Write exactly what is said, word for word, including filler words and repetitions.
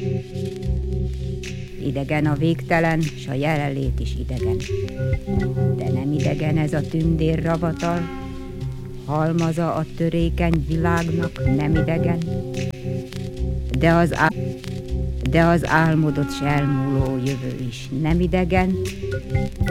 Idegen a végtelen, s a jelenlét is idegen. De nem idegen ez a tündér ravatal, halmaza a törékeny világnak nem idegen. De az, á... De az álmodott s elmúló jövő is nem idegen,